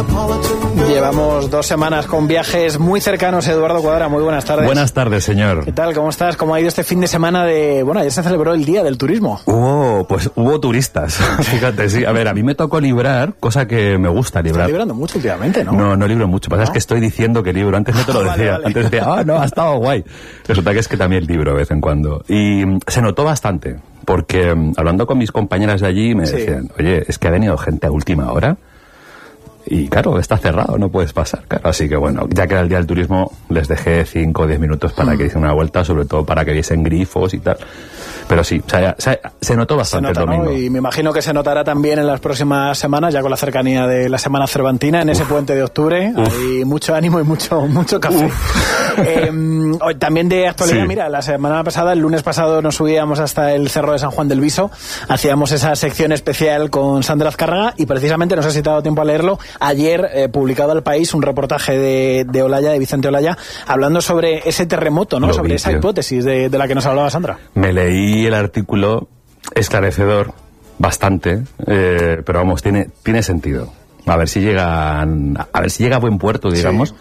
Llevamos 2 semanas con viajes muy cercanos. Eduardo Cuadra, muy buenas tardes. Buenas tardes, señor. ¿Qué tal? ¿Cómo estás? ¿Cómo ha ido este fin de semana de... Bueno, ayer se celebró el Día del Turismo. Hubo turistas. Fíjate, sí. A ver, a mí me tocó librar, cosa que me gusta librar. Estás librando mucho últimamente, ¿no? No libro mucho. Pasa es que estoy diciendo que libro. Antes no te lo decía. Vale. Antes decía, no, ha estado guay. Resulta que es que también libro de vez en cuando. Y se notó bastante, porque hablando con mis compañeras de allí me decían, oye, es que ha venido gente a última hora. Y claro, está cerrado, no puedes pasar, claro. Así que bueno, ya que era el Día del Turismo, les dejé 5 o 10 minutos para que hiciesen una vuelta, sobre todo para que viesen grifos y tal. Pero sí, se notó bastante el domingo. ¿No? Y me imagino que se notará también en las próximas semanas, ya con la cercanía de la Semana Cervantina, en ese puente de octubre. Hay mucho ánimo y mucho café. También de actualidad, mira, la semana pasada, el lunes pasado, nos subíamos hasta el Cerro de San Juan del Viso. Hacíamos esa sección especial con Sandra Azcárraga y precisamente, no sé si te ha dado tiempo a leerlo, ayer publicado al País un reportaje de Olaya, de Vicente Olaya, hablando sobre ese terremoto, ¿no? Sobre esa hipótesis de la que nos hablaba Sandra. Me leí el artículo, esclarecedor, bastante, pero vamos, tiene sentido. A ver si llega a buen puerto, digamos,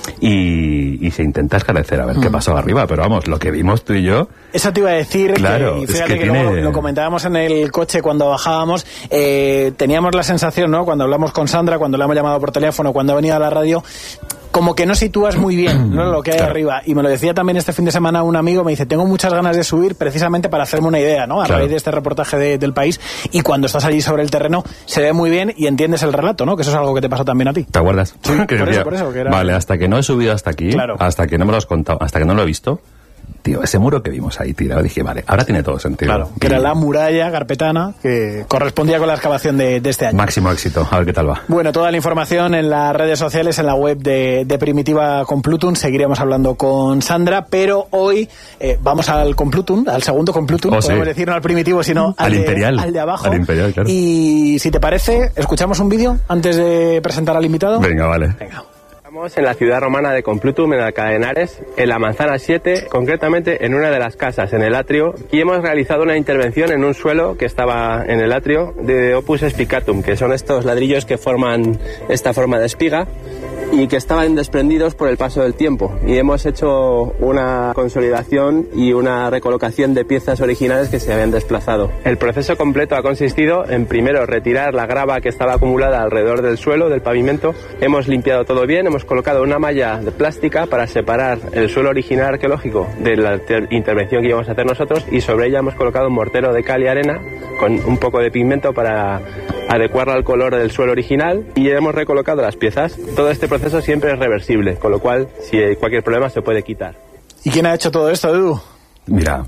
y se intenta esclarecer a ver qué pasó arriba, pero vamos, lo que vimos tú y yo. Eso te iba a decir, claro, y fíjate que lo comentábamos en el coche cuando bajábamos, teníamos la sensación, ¿no? Cuando hablamos con Sandra, cuando le hemos llamado por teléfono, cuando ha venido a la radio, como que no sitúas muy bien, ¿no?, lo que hay arriba. Y me lo decía también este fin de semana un amigo, me dice, tengo muchas ganas de subir precisamente para hacerme una idea, ¿no?, a raíz de este reportaje del País. Y cuando estás allí sobre el terreno, se ve muy bien y entiendes el relato, ¿no?, que eso es algo que te pasó también a ti. ¿Te acuerdas? Sí, por eso. Que era... Vale, hasta que no he subido hasta aquí, hasta que no me lo has contado, hasta que no lo he visto, tío, ese muro que vimos ahí tirado, dije, vale, ahora tiene todo sentido. Claro, que era la muralla carpetana que correspondía con la excavación de este año. Máximo éxito, a ver qué tal va. Bueno, toda la información en las redes sociales, en la web de Primitiva Complutum. Seguiremos hablando con Sandra, pero hoy vamos al Complutum, al segundo Complutum, podemos decir, no al Primitivo, sino al Imperial. Al de abajo. Al Imperial, claro. Y si te parece, ¿escuchamos un vídeo antes de presentar al invitado? Venga, vale. Venga. Estamos en la ciudad romana de Complutum, en Alcalá de Henares, en la manzana 7, concretamente en una de las casas, en el atrio, y hemos realizado una intervención en un suelo que estaba en el atrio de Opus Spicatum, que son estos ladrillos que forman esta forma de espiga y que estaban desprendidos por el paso del tiempo, y hemos hecho una consolidación y una recolocación de piezas originales que se habían desplazado. El proceso completo ha consistido en, primero, retirar la grava que estaba acumulada alrededor del suelo, del pavimento. Hemos limpiado todo bien, hemos colocado una malla de plástica para separar el suelo original arqueológico de la intervención que íbamos a hacer nosotros, y sobre ella hemos colocado un mortero de cal y arena con un poco de pigmento para adecuarla al color del suelo original, y hemos recolocado las piezas. Todo este proceso siempre es reversible, con lo cual, si hay cualquier problema, se puede quitar. ¿Y quién ha hecho todo esto, Edu? Mira,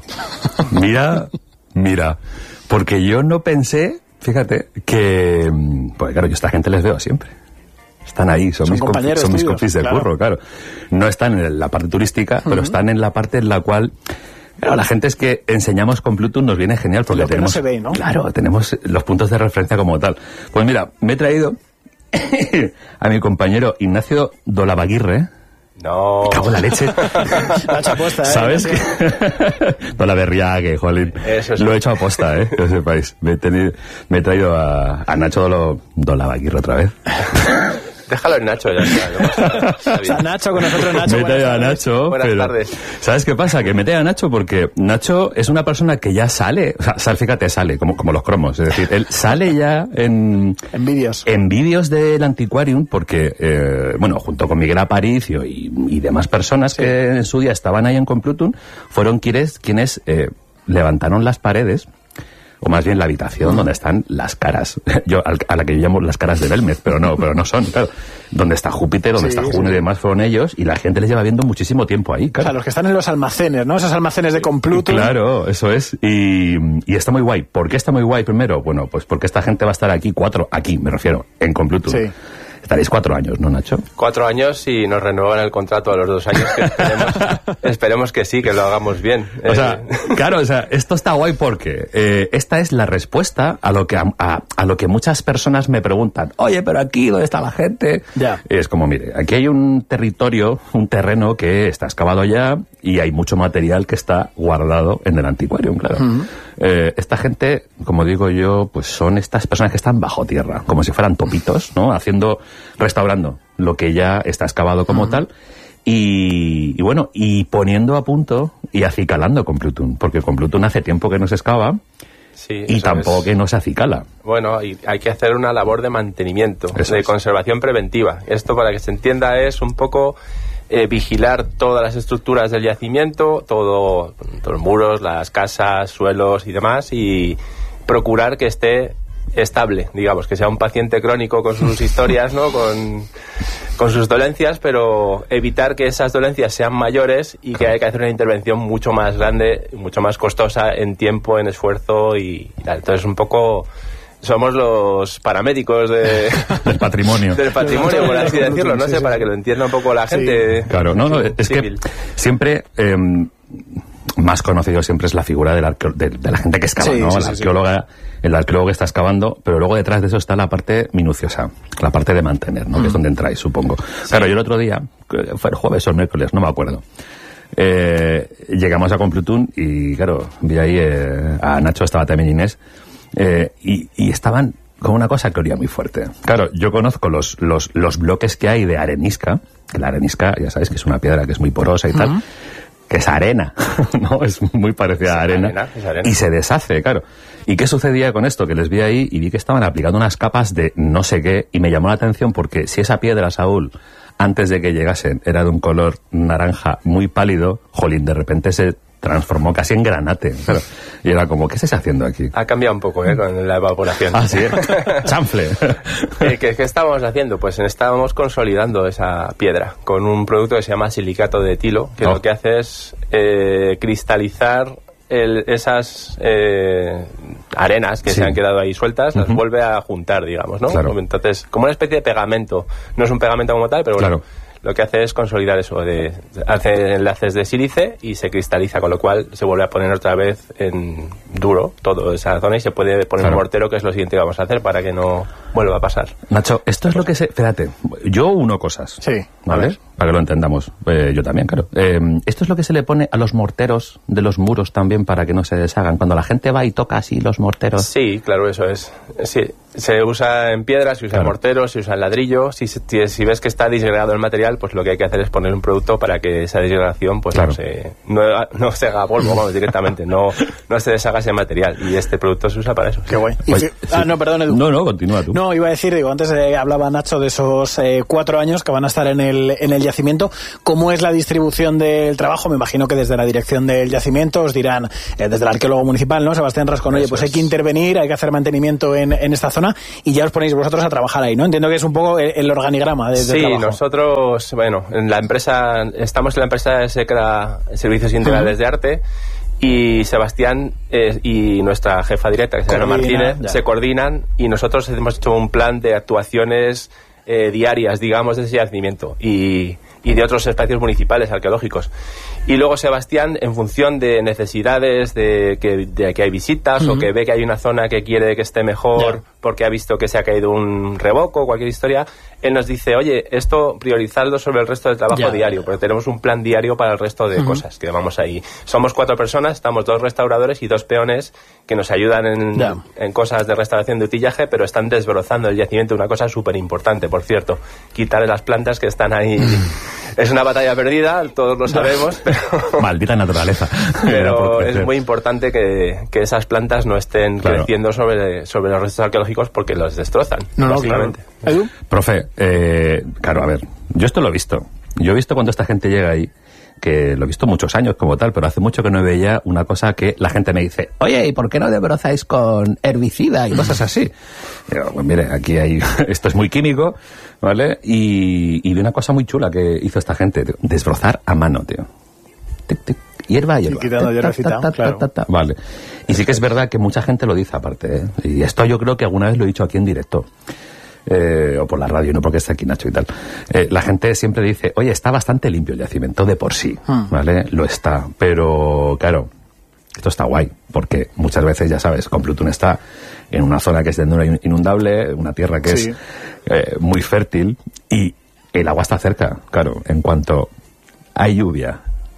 porque yo no pensé, fíjate, que... Pues claro, yo a esta gente les veo siempre. Están ahí, son mis compis de curro, claro. No están en la parte turística, pero están en la parte en la cual... Claro, la gente es que enseñamos Complutum, nos viene genial porque lo que tenemos... no se ve, ¿no? Claro, tenemos los puntos de referencia como tal. Pues mira, me he traído a mi compañero Ignacio Dolabaguirre. No. Me cago en la leche. La ha hecho aposta, ¿Sabes? Dolaberriague, jolín. Eso es. Lo he hecho aposta, que lo sepáis. Me he traído a Nacho Dolabaguirre otra vez. Déjalo en Nacho ya. O sea, Nacho, con nosotros Nacho. Me he traído a Nacho. Buenas tardes. ¿Sabes qué pasa? Que me he traído a Nacho porque Nacho es una persona que ya sale, o sea, fíjate, sale, como los cromos. Es decir, él sale ya en vídeos. En vídeos del Antiquarium porque, bueno, junto con Miguel Aparicio y demás personas que en su día estaban ahí en Complutum, fueron quienes levantaron las paredes, o más bien la habitación donde están las caras, a la que yo llamo las caras de Belmez, pero no son, claro. Donde está Júpiter, donde está Juno y demás fueron ellos, y la gente les lleva viendo muchísimo tiempo ahí, claro. O sea, los que están en los almacenes, ¿no? Esos almacenes de Complutum. Claro, eso es. Y está muy guay. ¿Por qué está muy guay primero? Bueno, pues porque esta gente va a estar aquí me refiero, en Complutum. Sí. Estaréis 4 años, ¿no, Nacho? 4 años y nos renuevan el contrato a los 2 años, que esperemos que sí, que lo hagamos bien. O sea, claro, o sea, esto está guay porque esta es la respuesta a lo que muchas personas me preguntan. Oye, pero aquí, ¿dónde está la gente? Ya. Y es como, mire, aquí hay un terreno que está excavado ya y hay mucho material que está guardado en el Antiquarium, claro. Esta gente, como digo yo, pues son estas personas que están bajo tierra, como si fueran topitos, ¿no? Restaurando lo que ya está excavado como tal, y bueno, y poniendo a punto y acicalando con Plutón, porque con Plutón hace tiempo que no se excava. Sí, y tampoco que no se acicala. Bueno, y hay que hacer una labor de mantenimiento, conservación preventiva. Esto, para que se entienda, es un poco vigilar todas las estructuras del yacimiento, todos los muros, las casas, suelos y demás, y procurar que esté estable, digamos, que sea un paciente crónico con sus historias, ¿no? Con sus dolencias, pero evitar que esas dolencias sean mayores y que hay que hacer una intervención mucho más grande, mucho más costosa en tiempo, en esfuerzo y tal. Entonces, un poco somos los paramédicos del patrimonio. Del patrimonio, por así decirlo, no sé, para que lo entienda un poco la gente. Sí. Claro, no, es civil. Que siempre... más conocido siempre es la figura de la gente que excava, ¿no? El arqueólogo que está excavando, pero luego detrás de eso está la parte minuciosa, la parte de mantener, ¿no? Que es donde entráis, supongo. Sí. Claro, yo el otro día, fue el jueves o el miércoles, no me acuerdo, llegamos a Complutum y, claro, vi ahí a Nacho, estaba también Inés, y estaban con una cosa que olía muy fuerte. Claro, yo conozco los bloques que hay de arenisca, que la arenisca, ya sabéis que es una piedra que es muy porosa y tal, que es arena, ¿no? Es muy parecida a arena. Y se deshace, claro. ¿Y qué sucedía con esto? Que les vi ahí y vi que estaban aplicando unas capas de no sé qué, y me llamó la atención porque si esa piedra, Saúl, antes de que llegasen, era de un color naranja muy pálido, jolín, de repente se transformó casi en granate, claro. Y era como, ¿qué estás haciendo aquí? Ha cambiado un poco, con la evaporación. Ah, sí, chanfle. ¿Qué estábamos haciendo? Pues estábamos consolidando esa piedra con un producto que se llama silicato de etilo, que lo que hace es cristalizar esas arenas que se han quedado ahí sueltas, las vuelve a juntar, digamos, ¿no? Claro. Entonces, como una especie de pegamento. No es un pegamento como tal, pero bueno, lo que hace es consolidar eso, hace enlaces de sílice y se cristaliza, con lo cual se vuelve a poner otra vez en duro toda esa zona y se puede poner un mortero, que es lo siguiente que vamos a hacer para que no vuelva a pasar. Nacho, esto es lo que se... Fíjate, yo uno cosas, ¿vale? Para que lo entendamos. Yo también, claro. Esto es lo que se le pone a los morteros de los muros también para que no se deshagan. Cuando la gente va y toca así los morteros. Sí, claro, eso es. Sí, se usa en piedra, se usa en morteros, se usa en ladrillo. Si ves que está disgregado el material, pues lo que hay que hacer es poner un producto para que esa disgregación pues no se haga polvo, vamos, directamente. No se deshaga ese material. Y este producto se usa para eso. Qué guay. No, perdón, Edu. No, continúa tú. No, iba a decir, antes hablaba Nacho de esos 4 años que van a estar en el yacimiento. ¿Cómo es la distribución del trabajo? Me imagino que desde la dirección del yacimiento os dirán, desde el arqueólogo municipal, ¿no? Sebastián Rascón, oye, pues hay que intervenir, hay que hacer mantenimiento en esta zona, y ya os ponéis vosotros a trabajar ahí, ¿no? Entiendo que es un poco el organigrama de trabajo. Sí, nosotros, en la empresa, estamos en la empresa de SECRA, Servicios Integrales de Arte, y Sebastián y nuestra jefa directa, que se llama Martínez, se coordinan, y nosotros hemos hecho un plan de actuaciones diarias, digamos, de ese yacimiento y de otros espacios municipales arqueológicos. Y luego Sebastián, en función de necesidades de que hay visitas o que ve que hay una zona que quiere que esté mejor porque ha visto que se ha caído un revoco o cualquier historia, él nos dice, oye, esto priorizarlo sobre el resto del trabajo diario, porque tenemos un plan diario para el resto de cosas que vamos ahí. Somos 4 personas, estamos 2 restauradores y 2 peones que nos ayudan en cosas de restauración de utillaje, pero están desbrozando el yacimiento, una cosa súper importante, por cierto, quitarle las plantas que están ahí. Es una batalla perdida, todos lo sabemos, pero... Maldita naturaleza. Pero es muy importante que esas plantas no estén creciendo sobre los restos arqueológicos porque los destrozan, básicamente. Claro. Profe, claro, a ver, yo esto lo he visto. Yo he visto cuando esta gente llega ahí, que lo he visto muchos años como tal, pero hace mucho que no veía una cosa que la gente me dice, oye, ¿y por qué no desbrozáis con herbicida y cosas así? Y digo, pues mire, aquí hay, esto es muy químico, ¿vale? Y de una cosa muy chula que hizo esta gente, tío, desbrozar a mano, tío. Tic, tic, hierba. Quitando hierbecita, claro. Vale. Y sí que es verdad que mucha gente lo dice aparte, ¿eh? Y esto yo creo que alguna vez lo he dicho aquí en directo. O por la radio, no porque esté aquí Nacho y tal. La gente siempre dice, oye, está bastante limpio el yacimiento de por sí, ¿vale? Lo está, pero claro, esto está guay, porque muchas veces, ya sabes, Complutum está en una zona que es de inundable, una tierra que es muy fértil, y el agua está cerca, claro, en cuanto hay lluvia,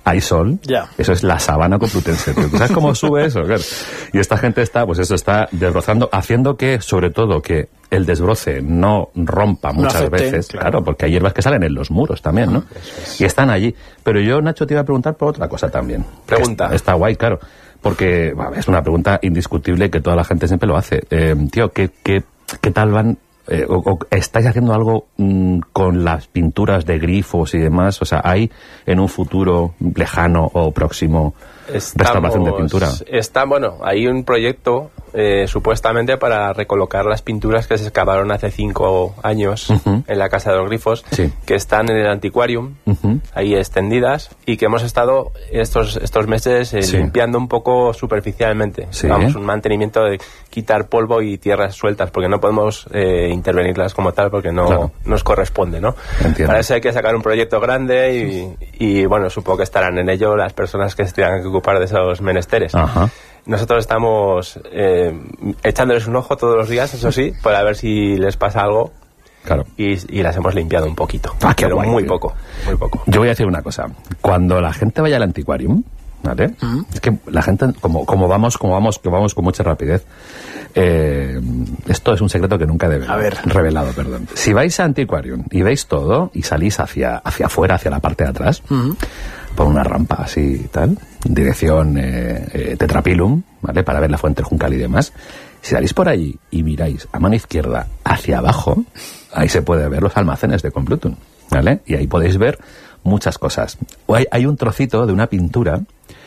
hay sol, eso es la sabana complutense. ¿Tú sabes cómo sube eso? Claro. Y esta gente está desbrozando, haciendo que, sobre todo, que el desbroce no rompa muchas veces, claro, porque hay hierbas que salen en los muros también, ¿no? Y están allí. Pero yo, Nacho, te iba a preguntar por otra cosa también. Pregunta. Está guay, claro. Porque es una pregunta indiscutible que toda la gente siempre lo hace. Tío, ¿qué tal van? O ¿estáis haciendo algo con las pinturas de grifos y demás? O sea, ¿hay en un futuro lejano o próximo restauración de pintura? Hay un proyecto supuestamente para recolocar las pinturas que se excavaron hace 5 años en la Casa de los Grifos, que están en el antiquarium, ahí extendidas, y que hemos estado estos meses limpiando un poco superficialmente. Un mantenimiento de quitar polvo y tierras sueltas, porque no podemos intervenirlas como tal, porque no nos corresponde, ¿no? Entiendo. Para eso hay que sacar un proyecto grande y bueno, supongo que estarán en ello las personas que se tengan que ocupar de esos menesteres. Ajá. Nosotros estamos echándoles un ojo todos los días, eso sí, para ver si les pasa algo. Claro. Y las hemos limpiado un poquito. Pero guay, muy poco. Yo voy a decir una cosa. Cuando la gente vaya al antiquarium, ¿vale? Es que la gente, como vamos con mucha rapidez, esto es un secreto que nunca debe revelado, perdón. Si vais a antiquarium y veis todo y salís hacia afuera, hacia la parte de atrás, por una rampa así y tal, dirección Tetrapilum, ¿vale? Para ver la fuente Juncal y demás. Si salís por allí y miráis a mano izquierda hacia abajo, ahí se puede ver los almacenes de Complutum, ¿vale? Y ahí podéis ver muchas cosas. Hay un trocito de una pintura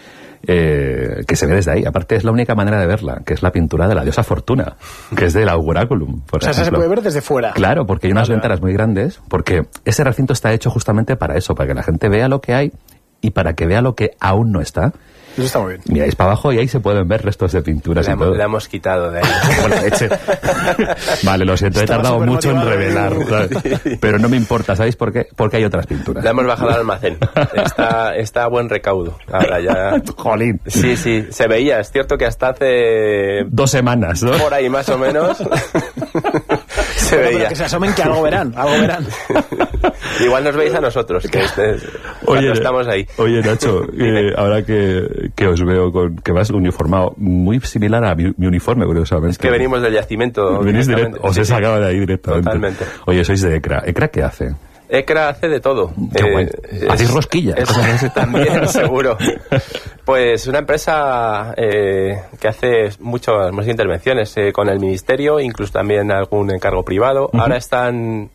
que se ve desde ahí. Aparte, es la única manera de verla, que es la pintura de la diosa Fortuna, que es del Auguraculum, por ejemplo. Esa se puede ver desde fuera. Claro, porque hay unas ventanas muy grandes, porque ese recinto está hecho justamente para eso, para que la gente vea lo que hay y para que vea lo que aún no está. Eso está muy bien. Miráis para abajo y ahí se pueden ver restos de pinturas y todo. La hemos quitado de ahí. Bueno, vale, lo siento, he tardado mucho en revelar, pero no me importa, ¿sabéis por qué? Porque hay otras pinturas. La hemos bajado al almacén. Está a buen recaudo. Ahora ya... Jolín. Sí, se veía. Es cierto que hasta hace... 2 semanas, ¿no? Por ahí más o menos. Se veía. Pero que se asomen, que algo verán. Igual nos veis a nosotros, que estamos ahí. Oye, Nacho, ahora que os veo que vas uniformado, muy similar a mi uniforme, curiosamente. Es que venimos del yacimiento. Venís directo, os he sacado de ahí directamente. Totalmente. Oye, sois de ECRA. ¿ECRA qué hace? ECRA hace de todo. Qué guay. ¿Hacéis rosquillas? También, seguro. Pues una empresa que hace muchas intervenciones con el ministerio, incluso también algún encargo privado. Ahora tienen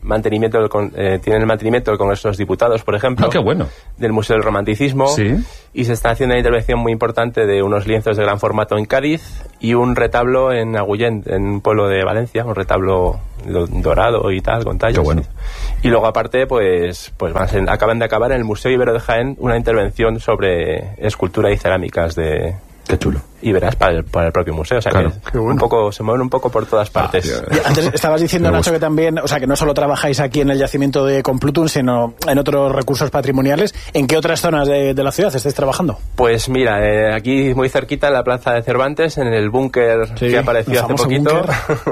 el mantenimiento del Congreso de los Diputados, por ejemplo. Qué bueno. Del Museo del Romanticismo. Sí. Y se está haciendo una intervención muy importante de unos lienzos de gran formato en Cádiz y un retablo en Agullent, en un pueblo de Valencia, un retablo dorado y tal, con tallos. Qué bueno. Y luego aparte, pues acaban de acabar en el Museo Ibero de Jaén una intervención sobre escultura y cerámicas de... Qué chulo. Y verás para el propio museo, o sea, claro. que un poco, se mueven un poco por todas partes. Antes estabas diciendo, Nacho, que también, o sea, que no solo trabajáis aquí en el yacimiento de Complutum, sino en otros recursos patrimoniales. ¿En qué otras zonas de la ciudad estáis trabajando? Pues mira, aquí muy cerquita en la Plaza de Cervantes, en el búnker que apareció hace poquito.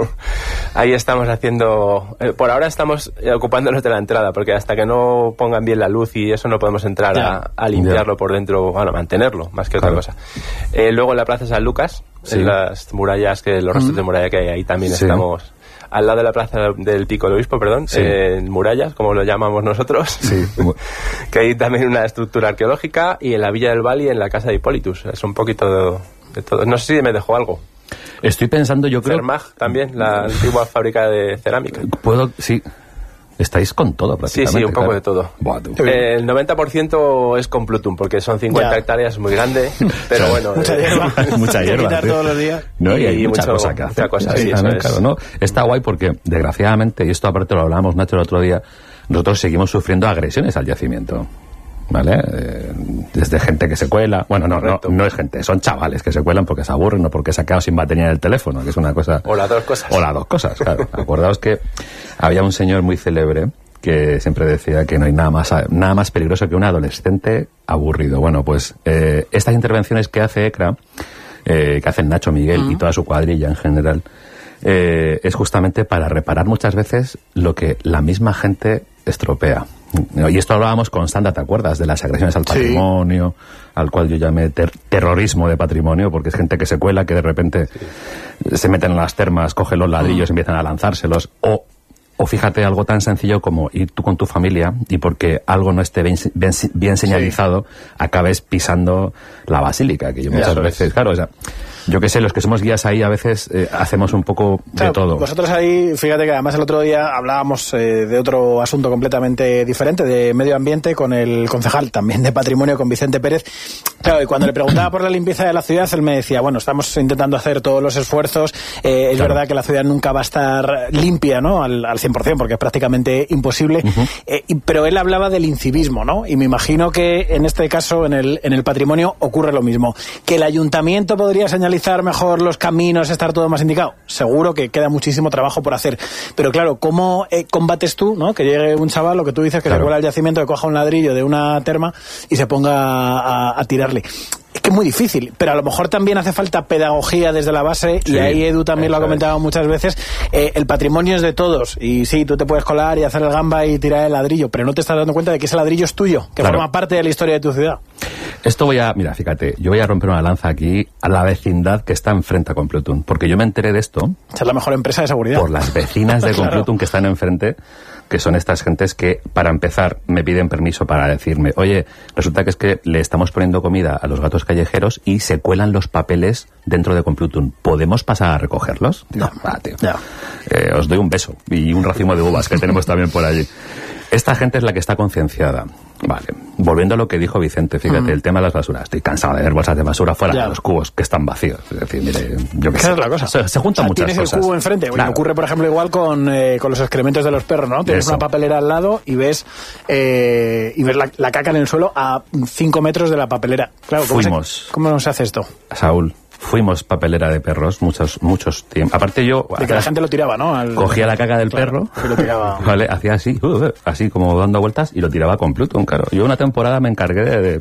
Ahí estamos haciendo... por ahora estamos ocupándonos de la entrada, porque hasta que no pongan bien la luz y eso no podemos entrar a limpiarlo por dentro, bueno, mantenerlo, más que otra cosa. Luego en la Plaza San Lucas, en las murallas, los restos de muralla que hay ahí también estamos, al lado de la Plaza del Pico del Obispo, en murallas, como lo llamamos nosotros, que hay también una estructura arqueológica, y en la Villa del Bali, en la Casa de Hipólitus. Es un poquito de todo. No sé si me dejó algo. Estoy pensando, yo creo... Fermag también, la antigua fábrica de cerámica. Sí. Estáis con todo prácticamente. Sí, un poco de todo. Buah, el 90% es Complutum, porque son 50 hectáreas, es muy grande, pero bueno... Mucha hierba. Todos los días. No, y hay mucha cosa que hacer. Claro, ¿no? Está guay porque, desgraciadamente, y esto aparte lo hablábamos, Nacho, el otro día, nosotros seguimos sufriendo agresiones al yacimiento. ¿Vale? Desde gente que se cuela. Bueno, no es gente, son chavales que se cuelan porque se aburren o porque se ha quedado sin batería en el teléfono, que es una cosa... O las dos cosas, claro. Acordaos que había un señor muy célebre que siempre decía que no hay nada más peligroso que un adolescente aburrido. Bueno, pues estas intervenciones que hace ECRA, que hacen Nacho, Miguel y toda su cuadrilla en general, es justamente para reparar muchas veces lo que la misma gente estropea. Y esto hablábamos con Sandra, ¿te acuerdas? De las agresiones al patrimonio, al cual yo llamé terrorismo de patrimonio, porque es gente que se cuela, que de repente se meten en las termas, cogen los ladrillos y empiezan a lanzárselos. O fíjate, algo tan sencillo como ir tú con tu familia y porque algo no esté bien señalizado, acabes pisando la basílica, que yo muchas veces, claro, o sea, yo qué sé, los que somos guías ahí a veces hacemos un poco de todo. Vosotros ahí, fíjate que además el otro día hablábamos de otro asunto completamente diferente, de medio ambiente, con el concejal también de patrimonio, con Vicente Pérez. Claro, y cuando le preguntaba por la limpieza de la ciudad, él me decía, bueno, estamos intentando hacer todos los esfuerzos, es verdad que la ciudad nunca va a estar limpia, ¿no?, al 100%, porque es prácticamente imposible, pero él hablaba del incivismo, ¿no? Y me imagino que en este caso, en el patrimonio, ocurre lo mismo. Que el ayuntamiento podría señalizar mejor los caminos, estar todo más indicado. Seguro que queda muchísimo trabajo por hacer. Pero claro, ¿cómo combates tú, ¿no?, que llegue un chaval, lo que tú dices, que se cuela al yacimiento, que coja un ladrillo de una terma y se ponga a tirarle? Es que es muy difícil, pero a lo mejor también hace falta pedagogía desde la base, y ahí Edu también lo ha comentado muchas veces. El patrimonio es de todos, y sí, tú te puedes colar y hacer el gamba y tirar el ladrillo, pero no te estás dando cuenta de que ese ladrillo es tuyo, que forma parte de la historia de tu ciudad. Esto mira, fíjate, yo voy a romper una lanza aquí a la vecindad que está enfrente a Complutum, porque yo me enteré de esto. Esa es la mejor empresa de seguridad. Por las vecinas de Complutum que están enfrente, que son estas gentes que, para empezar, me piden permiso para decirme, oye, resulta que es que le estamos poniendo comida a los gatos callejeros y se cuelan los papeles dentro de Complutum. ¿Podemos pasar a recogerlos? No, tío. Os doy un beso y un racimo de uvas que tenemos también por allí. Esta gente es la que está concienciada. Vale, volviendo a lo que dijo Vicente, fíjate, el tema de las basuras. Estoy cansado de ver bolsas de basura fuera de los cubos que están vacíos. Es decir, mire, yo qué sé. Esa es la cosa. Se juntan muchas tienes cosas. Tienes el cubo enfrente. Claro. Ocurre, por ejemplo, igual con los excrementos de los perros, ¿no? Tienes una papelera al lado y ves la caca en el suelo a 5 metros de la papelera. Claro, ¿cómo se hace esto? Saúl, fuimos papelera de perros muchos tiempos. Aparte yo... De que la gente lo tiraba, ¿no? Cogía la caca del perro, y lo tiraba. Vale, hacía así como dando vueltas y lo tiraba con Complutum, claro. Yo una temporada me encargué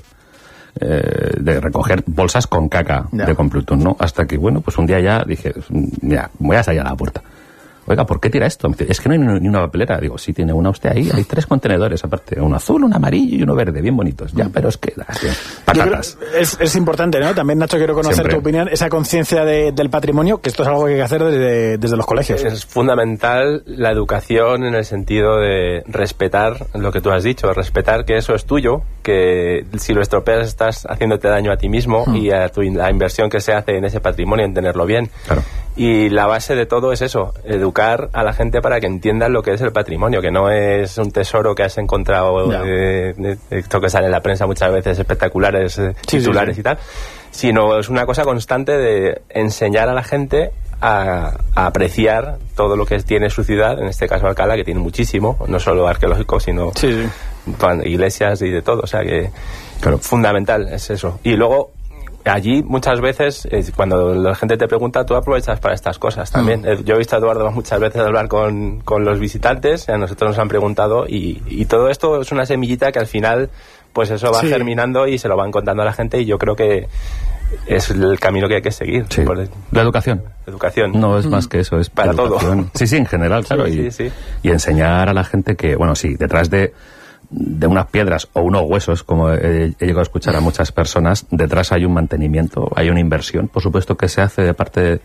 de recoger bolsas con caca de Complutum, ¿no? Hasta que, bueno, pues un día ya dije, mira, voy a salir a la puerta. Oiga, ¿por qué tira esto? Me dice, es que no hay ni una papelera. Digo, sí, tiene una usted ahí. Hay 3 contenedores, aparte. Uno azul, un amarillo y uno verde, bien bonitos. Ya, pero es que... patatas. Es importante, ¿no? También, Nacho, quiero conocer tu opinión. Esa conciencia del patrimonio, que esto es algo que hay que hacer desde los colegios. Es fundamental la educación en el sentido de respetar lo que tú has dicho. Respetar que eso es tuyo, que si lo estropeas estás haciéndote daño a ti mismo y a la inversión que se hace en ese patrimonio, en tenerlo bien. Claro. Y la base de todo es eso, educar a la gente para que entiendan lo que es el patrimonio, que no es un tesoro que has encontrado, esto que sale en la prensa muchas veces, espectaculares titulares y tal, sino es una cosa constante de enseñar a la gente a apreciar todo lo que tiene su ciudad, en este caso Alcalá, que tiene muchísimo, no solo arqueológico, sino iglesias y de todo, o sea que fundamental es eso. Y luego allí muchas veces, cuando la gente te pregunta, tú aprovechas para estas cosas también. Yo he visto a Eduardo muchas veces hablar con los visitantes, a nosotros nos han preguntado, y todo esto es una semillita que al final, pues eso va germinando y se lo van contando a la gente, y yo creo que es el camino que hay que seguir. Sí. La educación. No es más que eso, es para educación. todo. Sí, en general, claro. Y enseñar a la gente que, bueno, sí, detrás de unas piedras o unos huesos, como he llegado a escuchar a muchas personas, detrás hay un mantenimiento, hay una inversión, por supuesto, que se hace de parte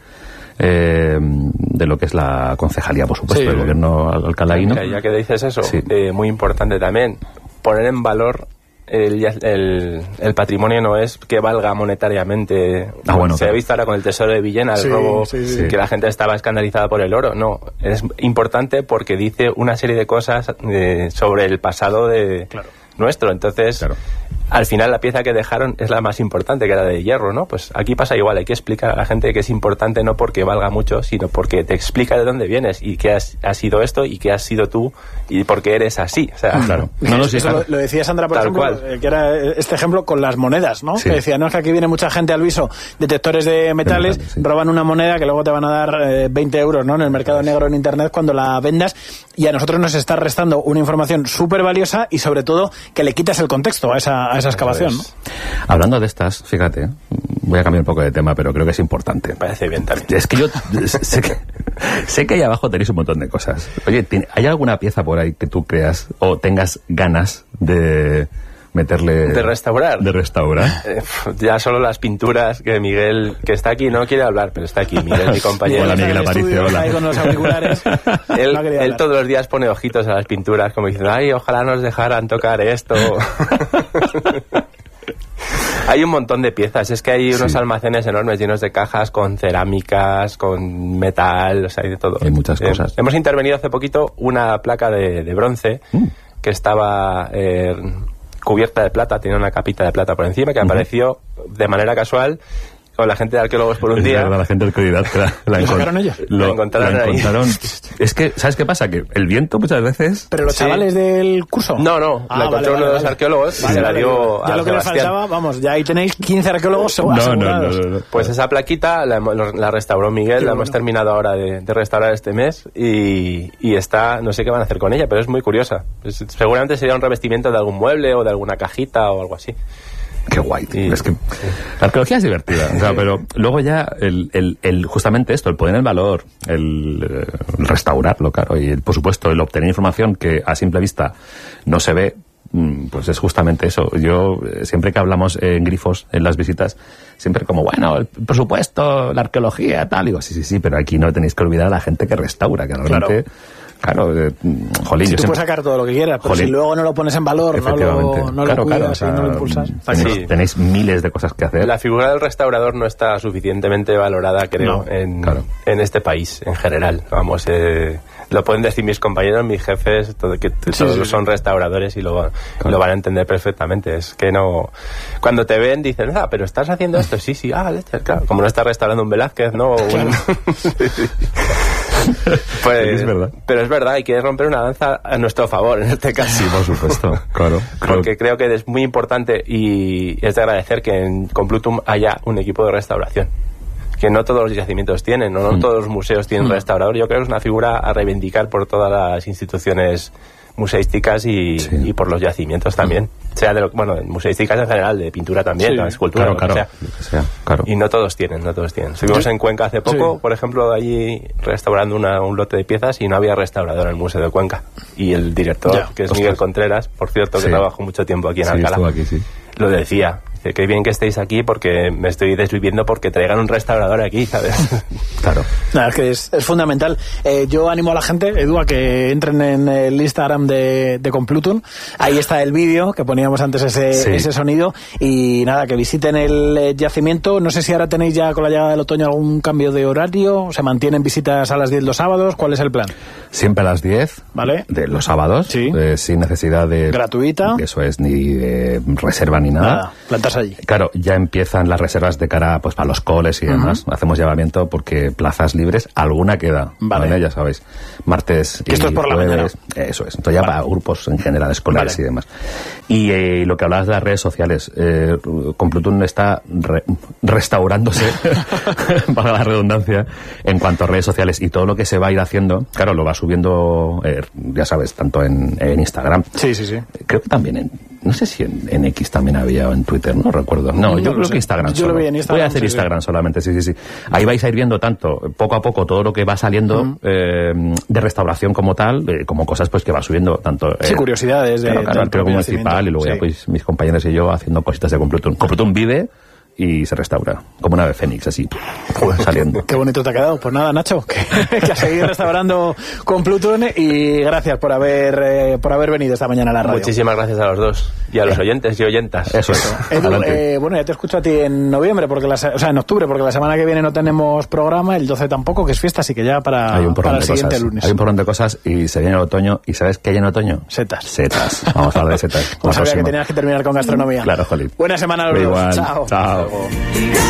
de lo que es la concejalía, por supuesto, del gobierno alcalaíno. Ya que dices eso, muy importante también, poner en valor el patrimonio. No es que valga monetariamente. Se ha visto ahora con el tesoro de Villena, el robo, que la gente estaba escandalizada por el oro. No, es importante porque dice una serie de cosas sobre el pasado nuestro. Entonces, al final la pieza que dejaron es la más importante, que era de hierro, ¿no? Pues aquí pasa igual, hay que explicar a la gente que es importante no porque valga mucho, sino porque te explica de dónde vienes y qué has sido esto y qué has sido tú y por qué eres así. O sea, eso lo decía Sandra, por ejemplo, que era este ejemplo con las monedas, ¿no? Que decía, no, es que aquí viene mucha gente al viso, detectores de metales, roban una moneda que luego te van a dar 20 euros, ¿no? En el mercado negro en internet cuando la vendas, y a nosotros nos está restando una información súper valiosa y sobre todo que le quitas el contexto a esa excavación, ¿no? Hablando de estas, fíjate, voy a cambiar un poco de tema, pero creo que es importante. Me parece bien también. Es que yo sé que ahí abajo tenéis un montón de cosas. Oye, ¿hay alguna pieza por ahí que tú creas o tengas ganas de meterle... De restaurar. Ya solo las pinturas que Miguel, que está aquí, no quiere hablar, pero está aquí. Miguel, mi compañero. Hola, Miguel Aparicio, hola. Ahí con los auriculares. Él todos los días pone ojitos a las pinturas como diciendo, ay, ojalá nos dejaran tocar esto. Hay un montón de piezas, es que hay unos almacenes enormes llenos de cajas con cerámicas, con metal, o sea, hay de todo. Hay muchas cosas. Hemos intervenido hace poquito una placa de bronce que estaba cubierta de plata, tenía una capita de plata por encima que apareció de manera casual con la gente de arqueólogos por un día. La gente de arqueología ¿Lo sacaron ellos? Lo encontraron. Es que, ¿sabes qué pasa? Que el viento muchas veces... ¿Pero los chavales del curso? No, la encontró uno de los arqueólogos y se la dio a ya lo que le faltaba, vamos, ya ahí tenéis 15 arqueólogos asegurados. No. Pues esa plaquita la restauró Miguel, la hemos terminado ahora de restaurar este mes y está, no sé qué van a hacer con ella, pero es muy curiosa. Seguramente sería un revestimiento de algún mueble o de alguna cajita o algo así. Qué guay, tío. Es que la arqueología es divertida, o sea, pero luego ya justamente esto, el poner en valor, el restaurarlo, claro, y por supuesto el obtener información que a simple vista no se ve, pues es justamente eso. Yo siempre que hablamos en Grifos, en las visitas, siempre como, bueno, el presupuesto, la arqueología, tal, digo, sí, pero aquí no tenéis que olvidar a la gente que restaura, que realmente... Claro, jolín, si tú puedes sacar todo lo que quieras, pero si luego no lo pones en valor, no lo cuidas, o sea, no lo impulsas. Tenéis miles de cosas que hacer. La figura del restaurador no está suficientemente valorada, creo, en este país en general. Vamos, lo pueden decir mis compañeros, mis jefes, que todos son restauradores y lo van a entender perfectamente. Es que no... Cuando te ven dicen, pero estás haciendo esto, sí, claro. Como no estás restaurando un Velázquez, ¿no? Pues, es verdad. Pero es verdad, hay que romper una danza a nuestro favor en este caso. Sí, por supuesto, claro. Porque creo que es muy importante y es de agradecer que en Complutum haya un equipo de restauración. Que no todos los yacimientos tienen, no todos los museos tienen restaurador. Yo creo que es una figura a reivindicar por todas las instituciones museísticas y por los yacimientos también. Sea museísticas en general, de pintura también, de escultura, lo que sea. Y no todos tienen. Estuvimos en Cuenca hace poco, por ejemplo, allí restaurando un lote de piezas y no había restaurador en el Museo de Cuenca. Y el director, que es Miguel Contreras, por cierto, que trabajó mucho tiempo aquí en Alcalá, lo decía. Qué bien que estéis aquí porque me estoy desviviendo porque traigan un restaurador aquí, ¿sabes? Claro. Nada, es que es fundamental. Yo animo a la gente, Edu, a que entren en el Instagram de Complutum. Ahí está el vídeo, que poníamos antes ese sonido. Y nada, que visiten el yacimiento. No sé si ahora tenéis ya con la llegada del otoño algún cambio de horario. ¿Se mantienen visitas a las 10 los sábados? ¿Cuál es el plan? Siempre a las 10 de los sábados, sin necesidad de... ¿Gratuita? Eso es, ni de reserva ni nada. Plantas allí. Claro, ya empiezan las reservas de cara pues para los coles y demás. Hacemos llamamiento porque plazas libres, alguna queda. ¿Vale? Ya sabéis. Martes y esto es por jueves, la mañana. Eso es. Entonces ya para grupos en general, escolares y demás. Y lo que hablabas de las redes sociales, Complutum está restaurándose, para la redundancia, en cuanto a redes sociales y todo lo que se va a ir haciendo, claro, lo va subiendo, ya sabes, tanto en Instagram. Sí. Creo que también no sé si en X también había o en Twitter, no recuerdo. No, yo creo que Instagram. Yo lo vi en Instagram. Voy a hacer Instagram solamente, sí. Ahí vais a ir viendo tanto, poco a poco, todo lo que va saliendo de restauración como tal, como cosas pues que va subiendo tanto... curiosidades del arqueólogo municipal y luego ya pues mis compañeros y yo haciendo cositas de Complutum. Complutum vive y se restaura, como una ave fénix, así, saliendo. Qué bonito te ha quedado. Pues nada, Nacho, que a seguir restaurando Complutum y gracias por haber venido esta mañana a la radio. Muchísimas gracias a los dos y a los oyentes y oyentas. Eso es. Edu, ya te escucho a ti en noviembre, en octubre, porque la semana que viene no tenemos programa, el 12 tampoco, que es fiesta, así que ya para el siguiente lunes. Hay un porrón de cosas y se viene el otoño. ¿Y sabes qué hay en otoño? Setas. Vamos a hablar de setas. Como sabía que tenías que terminar con gastronomía. Claro, jolín. Buena semana a los dos. Igual. Chao. Chao.